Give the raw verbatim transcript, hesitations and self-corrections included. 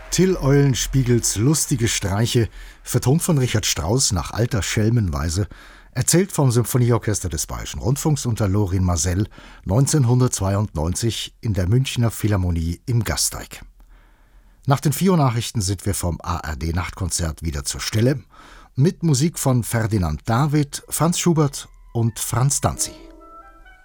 Till Eulenspiegels lustige Streiche, vertont von Richard Strauss nach alter Schelmenweise, erzählt vom Symphonieorchester des Bayerischen Rundfunks unter Lorin Maazel neunzehnhundertzweiundneunzig in der Münchner Philharmonie im Gasteig. Nach den vier Uhr Nachrichten sind wir vom A R D-Nachtkonzert wieder zur Stelle mit Musik von Ferdinand David, Franz Schubert und Franz Danzi.